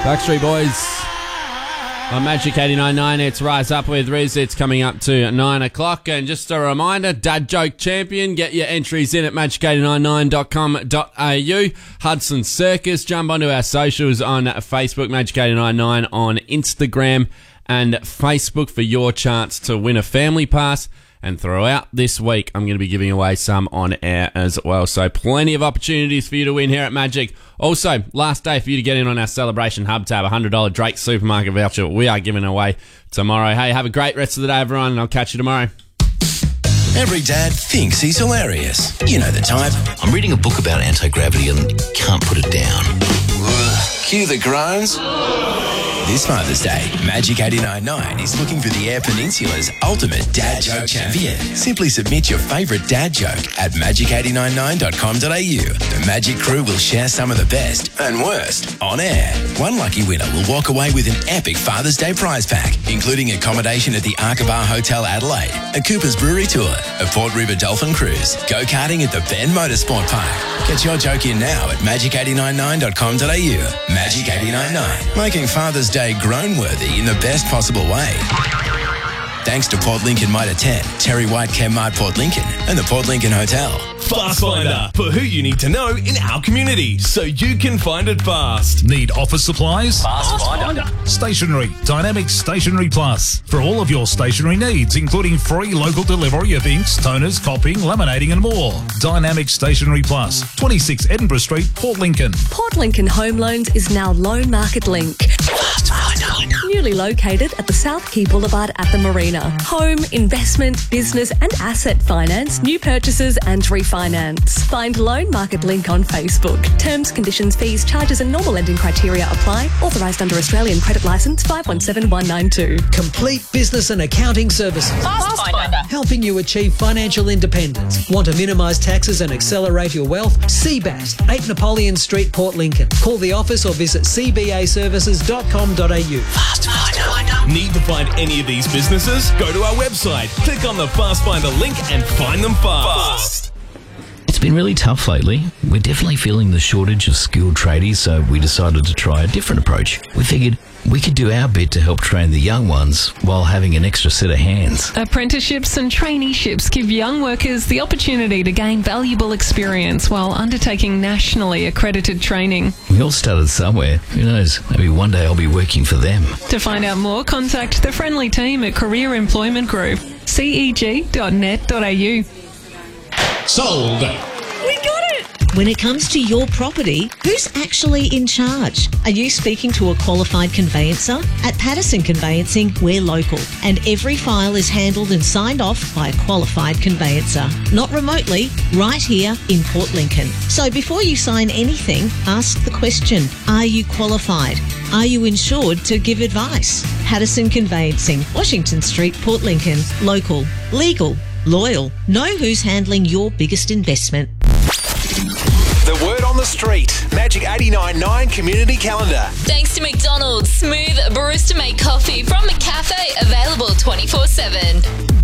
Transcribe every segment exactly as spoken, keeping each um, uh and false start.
Backstreet Boys on Magic eighty-nine point nine. It's Rise Up with Riz. It's coming up to nine o'clock. And just a reminder, Dad Joke Champion, get your entries in at magic eight nine nine dot com dot a u. Hudson Circus, jump onto our socials on Facebook, Magic eight nine nine on Instagram and Facebook for your chance to win a family pass. And throughout this week, I'm going to be giving away some on air as well. So plenty of opportunities for you to win here at Magic. Also, last day for you to get in on our Celebration Hub tab, one hundred dollars Drake Supermarket voucher we are giving away tomorrow. Hey, have a great rest of the day, everyone, and I'll catch you tomorrow. Every dad thinks he's hilarious. You know the type. I'm reading a book about anti-gravity and can't put it down. Cue the groans. This Father's Day, Magic eighty-nine point nine is looking for the Eyre Peninsula's ultimate dad joke champion. Simply submit your favourite dad joke at magic eight nine nine dot com dot a u. The Magic crew will share some of the best and worst on air. One lucky winner will walk away with an epic Father's Day prize pack, including accommodation at the Arkabar Hotel Adelaide, a Cooper's Brewery tour, a Port River Dolphin cruise, go-karting at the Bend Motorsport Park. Get your joke in now at magic eight nine nine dot com dot a u. Magic eighty-nine point nine, making Father's Day grown-worthy in the best possible way. Thanks to Port Lincoln Mitre ten, Terry White Chemmart Port Lincoln, and the Port Lincoln Hotel. Fast Finder, for who you need to know in our community, so you can find it fast. Need office supplies? Fast Finder. Stationery, Dynamic Stationery Plus. For all of your stationery needs, including free local delivery of inks, toners, copying, laminating and more. Dynamic Stationery Plus, twenty-six Edinburgh Street, Port Lincoln. Port Lincoln Home Loans is now Loan Market Link. Fast Finder. Newly located at the South Quay Boulevard at the Marina. Home, investment, business and asset finance, new purchases and refinance. Find Loan Market Link on Facebook. Terms, conditions, fees, charges and normal lending criteria apply. Authorised under Australian Credit Licence five one seven one nine two. Complete business and accounting services. Fast Finder. Helping you achieve financial independence. Want to minimise taxes and accelerate your wealth? C B A S, eight Napoleon Street, Port Lincoln. Call the office or visit c b a services dot com dot a u. Fast Finder. Need to find any of these businesses? Go to our website, click on the Fast Finder link and find them fast. It's been really tough lately. We're definitely feeling the shortage of skilled tradies, so we decided to try a different approach. We figured we could do our bit to help train the young ones while having an extra set of hands. Apprenticeships and traineeships give young workers the opportunity to gain valuable experience while undertaking nationally accredited training. We all started somewhere. Who knows? Maybe one day I'll be working for them. To find out more, contact the friendly team at Career Employment Group, c e g dot net dot a u. Sold. We got it! When it comes to your property, who's actually in charge? Are you speaking to a qualified conveyancer? At Patterson Conveyancing, we're local, and every file is handled and signed off by a qualified conveyancer. Not remotely, right here in Port Lincoln. So before you sign anything, ask the question, are you qualified? Are you insured to give advice? Patterson Conveyancing, Washington Street, Port Lincoln. Local, legal, loyal. Know who's handling your biggest investment. The word on the street, Magic eighty-nine point nine Community Calendar. Thanks to McDonald's, smooth barista-made coffee from McCafe, available twenty-four seven.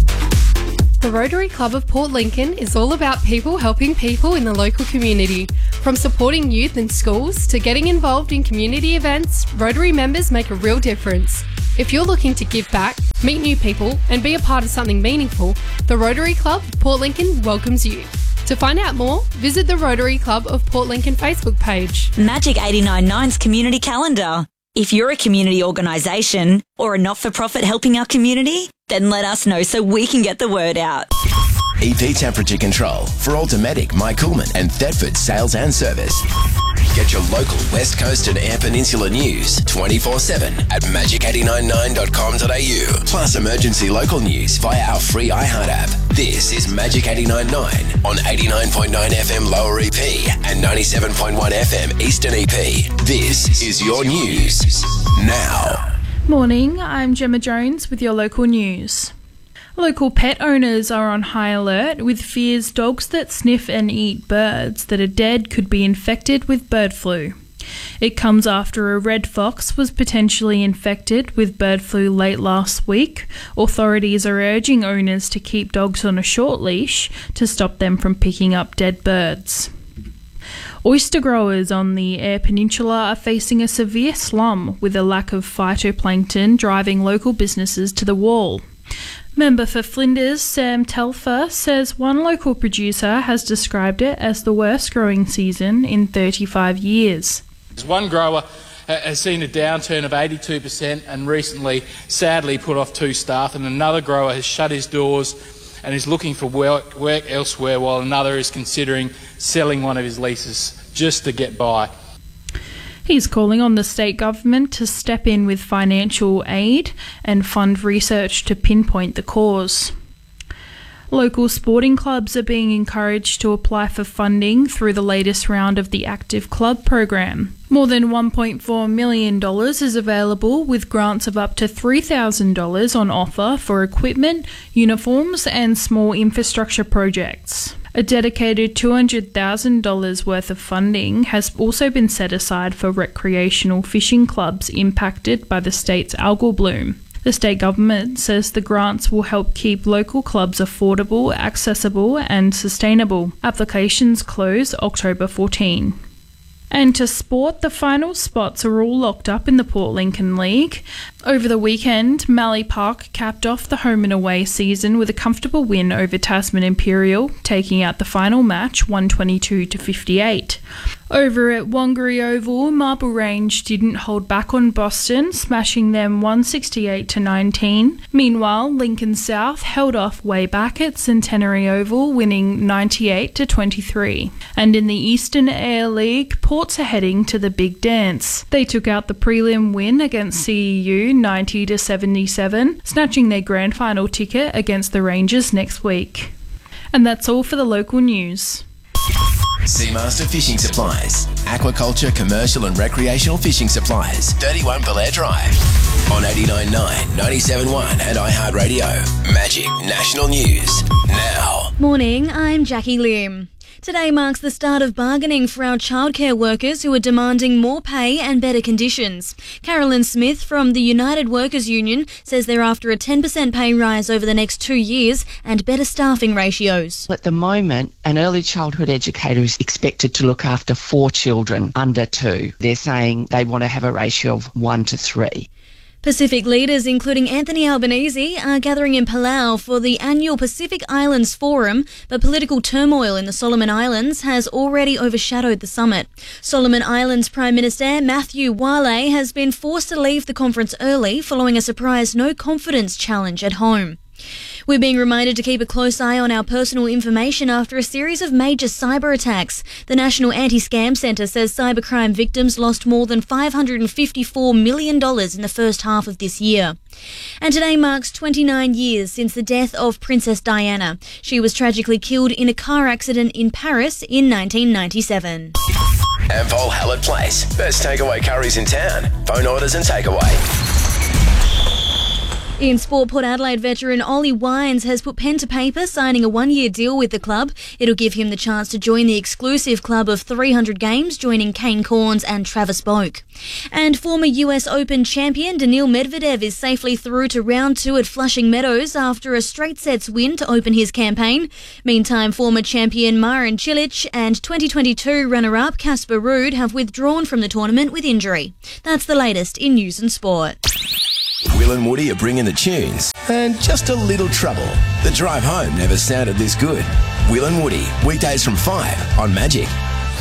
The Rotary Club of Port Lincoln is all about people helping people in the local community. From supporting youth in schools to getting involved in community events, Rotary members make a real difference. If you're looking to give back, meet new people and be a part of something meaningful, the Rotary Club of Port Lincoln welcomes you. To find out more, visit the Rotary Club of Port Lincoln Facebook page. Magic eighty-nine point nine's Community Calendar. If you're a community organisation or a not-for-profit helping our community, then let us know so we can get the word out. E P Temperature Control for Automatic, My Coolman and Thetford Sales and Service. Get your local West Coast and Eyre Peninsula news twenty-four seven at magic eight nine nine dot com dot a u. Plus emergency local news via our free iHeart app. This is Magic eighty-nine point nine on eighty-nine point nine F M Lower E P and ninety-seven point one F M Eastern E P. This is your news now. Morning, I'm Gemma Jones with your local news. Local pet owners are on high alert with fears dogs that sniff and eat birds that are dead could be infected with bird flu. It comes after a red fox was potentially infected with bird flu late last week. Authorities are urging owners to keep dogs on a short leash to stop them from picking up dead birds. Oyster growers on the Eyre Peninsula are facing a severe slump with a lack of phytoplankton driving local businesses to the wall. Member for Flinders, Sam Telfer, says one local producer has described it as the worst growing season in thirty-five years. One grower has seen a downturn of eighty-two percent and recently, sadly, put off two staff, and another grower has shut his doors and is looking for work, work elsewhere, while another is considering selling one of his leases just to get by. He's calling on the state government to step in with financial aid and fund research to pinpoint the cause. Local sporting clubs are being encouraged to apply for funding through the latest round of the Active Club program. More than one point four million dollars is available, with grants of up to three thousand dollars on offer for equipment, uniforms and small infrastructure projects. A dedicated two hundred thousand dollars worth of funding has also been set aside for recreational fishing clubs impacted by the state's algal bloom. The state government says the grants will help keep local clubs affordable, accessible and sustainable. Applications close October fourteenth. And to sport, the final spots are all locked up in the Port Lincoln League. Over the weekend, Mallee Park capped off the home and away season with a comfortable win over Tasman Imperial, taking out the final match one twenty-two to fifty-eight. Over at Wangari Oval, Marble Range didn't hold back on Boston, smashing them one sixty-eight to nineteen. Meanwhile, Lincoln South held off way back at Centenary Oval, winning ninety-eight to twenty-three. And in the Eastern Air League, Ports are heading to the big dance. They took out the prelim win against C E U ninety to seventy-seven, snatching their grand final ticket against the Rangers next week. And that's all for the local news. Seamaster Fishing Supplies. Aquaculture, commercial and recreational fishing supplies. thirty-one Belair Drive. On eighty-nine point nine, ninety-seven point one and iHeartRadio. Magic National News. Now. Morning, I'm Jackie Lim. Today marks the start of bargaining for our childcare workers who are demanding more pay and better conditions. Carolyn Smith from the United Workers Union says they're after a ten percent pay rise over the next two years and better staffing ratios. At the moment, an early childhood educator is expected to look after four children under two. They're saying they want to have a ratio of one to three. Pacific leaders, including Anthony Albanese, are gathering in Palau for the annual Pacific Islands Forum, but political turmoil in the Solomon Islands has already overshadowed the summit. Solomon Islands Prime Minister Matthew Wale has been forced to leave the conference early following a surprise no-confidence challenge at home. We're being reminded to keep a close eye on our personal information after a series of major cyber attacks. The National Anti-Scam Centre says cybercrime victims lost more than five hundred fifty-four million dollars in the first half of this year. And today marks twenty-nine years since the death of Princess Diana. She was tragically killed in a car accident in Paris in nineteen ninety-seven. Ampol Hallett Place. Best takeaway curries in town. Phone orders and takeaway. In sport, Port Adelaide veteran Ollie Wines has put pen to paper, signing a one-year deal with the club. It'll give him the chance to join the exclusive club of three hundred games, joining Kane Corns and Travis Boak. And former U S Open champion Daniil Medvedev is safely through to round two at Flushing Meadows after a straight sets win to open his campaign. Meantime, former champion Marin Cilic and twenty twenty-two runner-up Casper Ruud have withdrawn from the tournament with injury. That's the latest in news and sport. Will and Woody are bringing the tunes and just a little trouble. The drive home never sounded this good. Will and Woody, weekdays from five on Magic.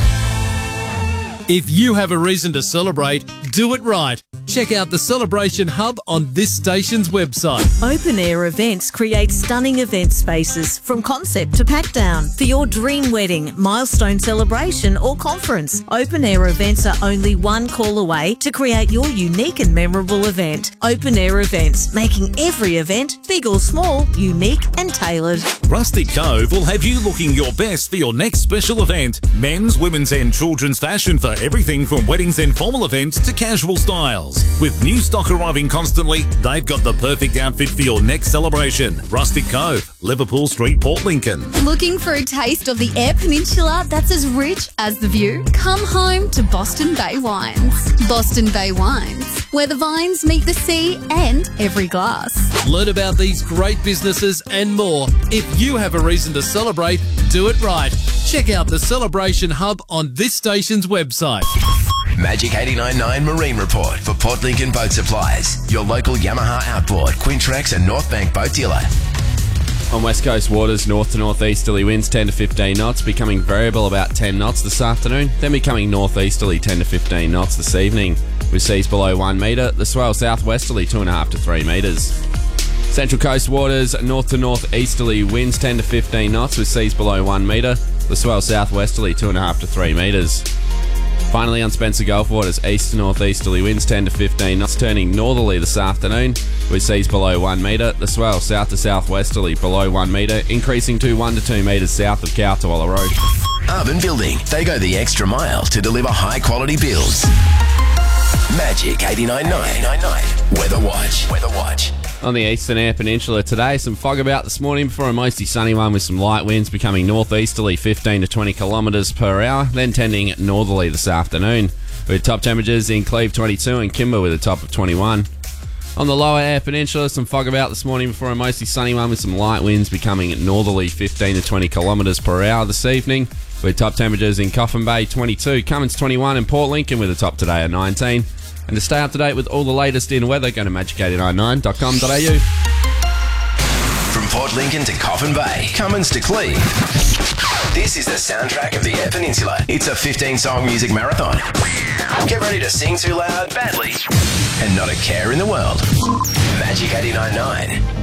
If you have a reason to celebrate, do it right. Check out the Celebration Hub on this station's website. Open Air Events create stunning event spaces from concept to pack down. For your dream wedding, milestone celebration or conference, Open Air Events are only one call away to create your unique and memorable event. Open Air Events, making every event, big or small, unique and tailored. Rustic Cove will have you looking your best for your next special event. Men's, women's and children's fashion for everything from weddings and formal events to casual styles. With new stock arriving constantly, they've got the perfect outfit for your next celebration. Rustic Cove, Liverpool Street, Port Lincoln. Looking for a taste of the Eyre Peninsula that's as rich as the view? Come home to Boston Bay Wines. Boston Bay Wines, where the vines meet the sea and every glass. Learn about these great businesses and more. If you have a reason to celebrate, do it right. Check out the Celebration Hub on this station's website. Magic eighty-nine point nine Marine Report for Port Lincoln Boat Supplies. Your local Yamaha Outboard, Quintrex and North Bank boat dealer. On West Coast waters, north to northeasterly winds ten to fifteen knots, becoming variable about ten knots this afternoon, then becoming northeasterly ten to fifteen knots this evening, with seas below one metre, the swell southwesterly two point five to three metres. Central Coast waters, north to northeasterly winds ten to fifteen knots, with seas below one metre, the swell southwesterly two point five to three metres. Finally, on Spencer Gulf waters, east to northeasterly winds ten to fifteen knots, turning northerly this afternoon, with seas below one metre, the swell south to southwesterly below one metre, increasing to one to two metres south of Cowtawalla Road. Urban Building, they go the extra mile to deliver high quality builds. Magic eighty-nine point nine. Weather Watch. Weather Watch. On the eastern Eyre Peninsula today, some fog about this morning before a mostly sunny one with some light winds becoming northeasterly fifteen to twenty kilometres per hour, then tending northerly this afternoon, with top temperatures in Cleve twenty-two and Kimber with a top of twenty-one. On the lower Eyre Peninsula, some fog about this morning before a mostly sunny one with some light winds becoming northerly fifteen to twenty kilometres per hour this evening, with top temperatures in Coffin Bay twenty-two, Cummins twenty-one and Port Lincoln with a top today of nineteen. And to stay up to date with all the latest in weather, go to magic eight nine nine dot com dot a u. From Port Lincoln to Coffin Bay, Cummins to Cleve. This is the soundtrack of the Eyre Peninsula. It's a fifteen song music marathon. Get ready to sing too loud, badly, and not a care in the world. Magic eighty-nine point nine.